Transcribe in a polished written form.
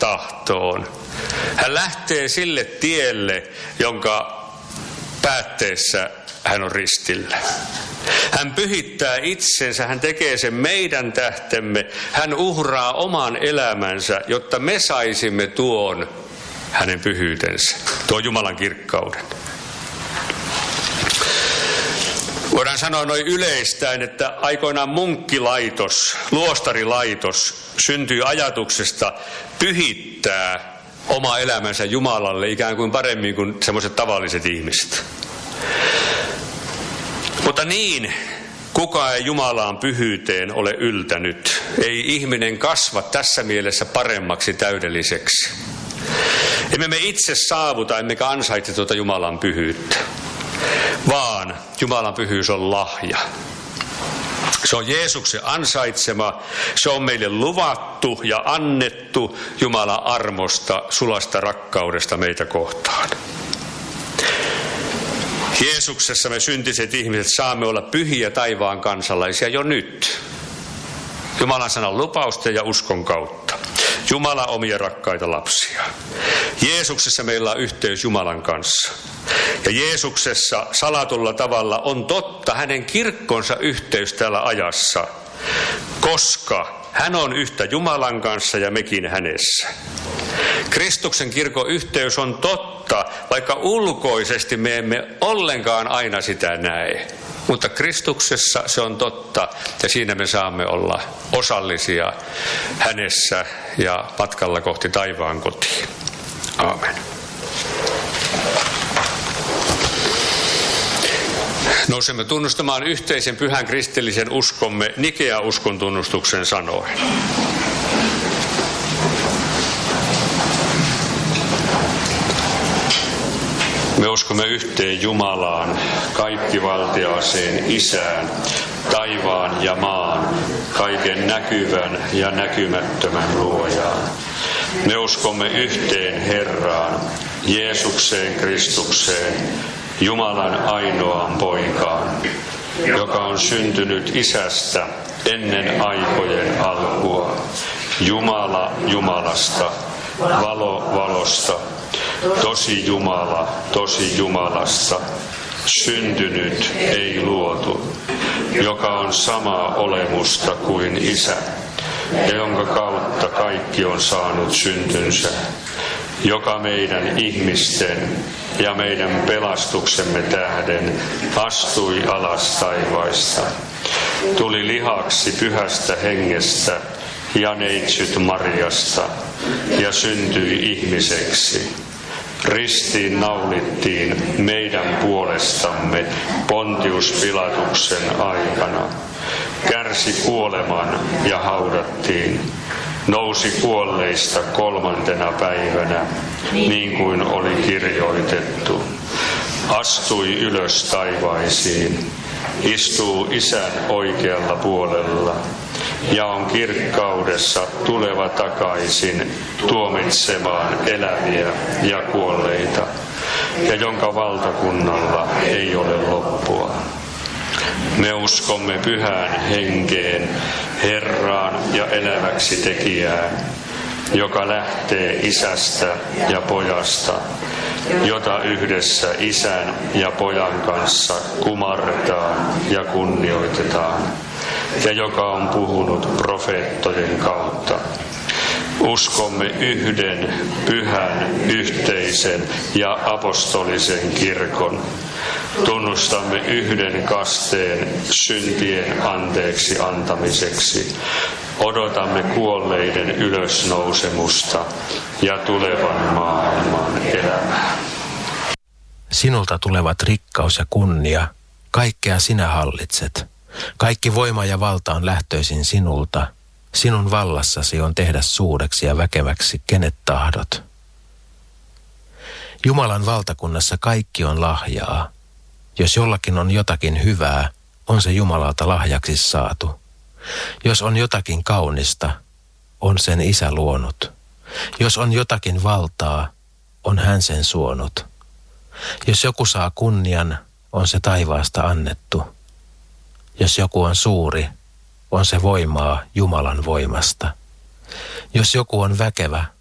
tahtoon. Hän lähtee sille tielle, jonka päätteessä hän on ristillä. Hän pyhittää itsensä, hän tekee sen meidän tähtemme. Hän uhraa oman elämänsä, jotta me saisimme tuon hänen pyhyytensä, tuon Jumalan kirkkauden. Voidaan sanoa noin yleistäen, että aikoinaan munkkilaitos, luostarilaitos syntyi ajatuksesta pyhittää oma elämänsä Jumalalle ikään kuin paremmin kuin semmoiset tavalliset ihmiset. Mutta niin, kukaan ei Jumalaan pyhyyteen ole yltänyt. Ei ihminen kasva tässä mielessä paremmaksi täydelliseksi. Emme me itse saavuta, emmekä ansaitse tuota Jumalan pyhyyttä, vaan Jumalan pyhyys on lahja. Se on Jeesuksen ansaitsema, se on meille luvattu ja annettu Jumalan armosta, sulasta rakkaudesta meitä kohtaan. Jeesuksessa me syntiset ihmiset saamme olla pyhiä taivaan kansalaisia jo nyt. Jumalan sanan lupausten ja uskon kautta. Jumala omia rakkaita lapsia. Jeesuksessa meillä on yhteys Jumalan kanssa. Ja Jeesuksessa salatulla tavalla on totta hänen kirkkonsa yhteys täällä ajassa, koska hän on yhtä Jumalan kanssa ja mekin hänessä. Kristuksen kirkon yhteys on totta, vaikka ulkoisesti me emme ollenkaan aina sitä näe. Mutta Kristuksessa se on totta ja siinä me saamme olla osallisia hänessä ja matkalla kohti taivaan kotiin. Aamen. Nousemme tunnustamaan yhteisen pyhän kristillisen uskomme Nikea-uskon tunnustuksen sanoen. Me uskomme yhteen Jumalaan, kaikkivaltiaaseen Isään, taivaan ja maan, kaiken näkyvän ja näkymättömän luojaan. Me uskomme yhteen Herraan, Jeesukseen Kristukseen, Jumalan ainoaan poikaan, joka on syntynyt Isästä ennen aikojen alkua, Jumala Jumalasta, valo valosta, tosi Jumala tosi Jumalasta, syntynyt ei luotu, joka on samaa olemusta kuin Isä, ja jonka kautta kaikki on saanut syntynsä, joka meidän ihmisten ja meidän pelastuksemme tähden astui alas taivaista, tuli lihaksi pyhästä hengestä ja neitsyt Mariasta ja syntyi ihmiseksi. Ristiin naulittiin meidän puolestamme Pontius Pilatuksen aikana, kärsi kuoleman ja haudattiin, nousi kuolleista 3. päivänä, niin kuin oli kirjoitettu, astui ylös taivaisiin, istuu Isän oikealla puolella ja on kirkkaudessa tuleva takaisin tuomitsemaan eläviä ja kuolleita, ja jonka valtakunnalla ei ole loppua. Me uskomme pyhään henkeen, Herraan ja eläväksi tekijään, joka lähtee Isästä ja Pojasta, jota yhdessä Isän ja Pojan kanssa kumarretaan ja kunnioitetaan, ja joka on puhunut profeettojen kautta. Uskomme yhden, pyhän, yhteisen ja apostolisen kirkon. Tunnustamme yhden kasteen syntien anteeksi antamiseksi. Odotamme kuolleiden ylösnousemusta ja tulevan maailman elämää. Sinulta tulevat rikkaus ja kunnia, kaikkea sinä hallitset. Kaikki voima ja valta on lähtöisin sinulta. Sinun vallassasi on tehdä suureksi ja väkeväksi kenet tahdot. Jumalan valtakunnassa kaikki on lahjaa. Jos jollakin on jotakin hyvää, on se Jumalalta lahjaksi saatu. Jos on jotakin kaunista, on sen Isä luonut. Jos on jotakin valtaa, on hän sen suonut. Jos joku saa kunnian, on se taivaasta annettu. Jos joku on suuri, on se voimaa Jumalan voimasta. Jos joku on väkevä,